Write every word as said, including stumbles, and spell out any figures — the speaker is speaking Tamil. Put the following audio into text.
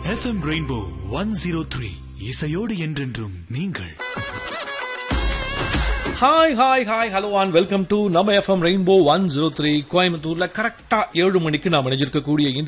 FM rainbow one zero three இசையோடு என்றென்றும் நீங்கள். Hi hi hi hello and welcome to நம்ம FM rainbow one zero three கோயம்புத்தூர்ல கரெக்டா ஏழு மணிக்கு நாம் இணைஞ்சிருக்கக்கூடிய இந்த